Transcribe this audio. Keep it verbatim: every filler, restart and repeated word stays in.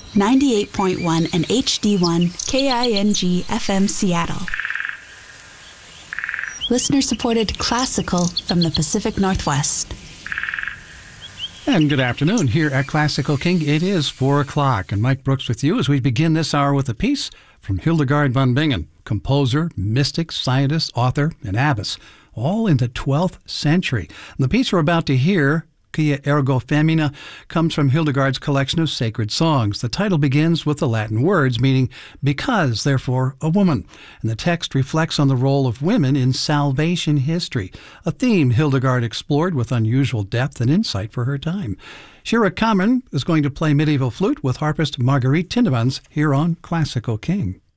ninety-eight point one and H D one K I N G F M Seattle. Listener-supported classical from the Pacific Northwest. And good afternoon here at Classical King. It is four o'clock, and Mike Brooks with you as we begin this hour with a piece from Hildegard von Bingen, composer, mystic, scientist, author, and abbess, all in the twelfth century. And the piece we're about to hear, Quia Ergo Femina, comes from Hildegard's collection of sacred songs. The title begins with the Latin words meaning because, therefore, a woman. And the text reflects on the role of women in salvation history, a theme Hildegard explored with unusual depth and insight for her time. Shira Kamen is going to play medieval flute with harpist Marguerite Tindemans here on Classical King.